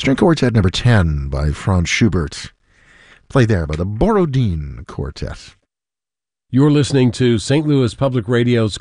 String Quartet number 10 by Franz Schubert. Played there by the Borodin Quartet. You're listening to St. Louis Public Radio's